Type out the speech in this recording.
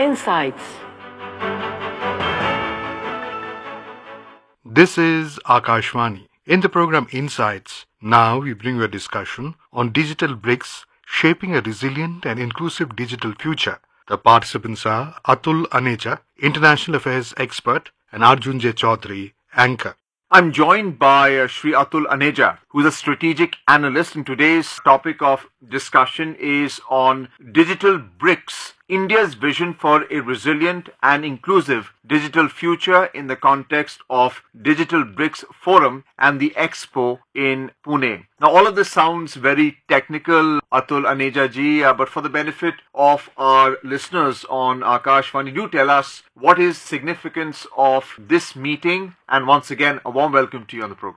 Insights. This is Akashvani. In the program Insights, now we bring you a discussion on digital bricks shaping a resilient and inclusive digital future. The participants are Atul Aneja, International Affairs Expert, and Arjun J. Chaudhary, Anchor. I'm joined by Shri Atul Aneja, who is a strategic analyst, and today's topic of discussion is on digital bricks, India's vision for a resilient and inclusive digital future in the context of Digital BRICS Forum and the Expo in Pune. Now, all of this sounds very technical, Atul Aneja ji, but for the benefit of our listeners on Akashvani, do tell us what is significance of this meeting, and once again, a warm welcome to you on the program.